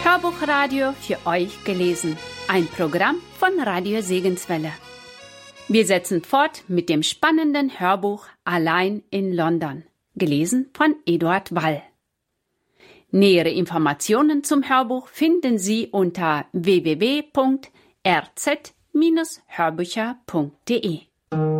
Hörbuchradio für euch gelesen. Ein Programm von Radio Segenswelle. Wir setzen fort mit dem spannenden Hörbuch Allein in London, gelesen von Eduard Wall. Nähere Informationen zum Hörbuch finden Sie unter www.rz-hörbücher.de.